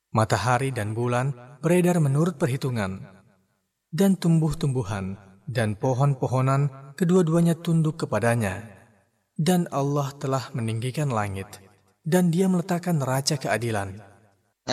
Matahari dan bulan beredar menurut perhitungan, dan tumbuh-tumbuhan dan pohon-pohonan kedua-duanya tunduk kepadanya. Dan Allah telah meninggikan langit, dan Dia meletakkan neraca keadilan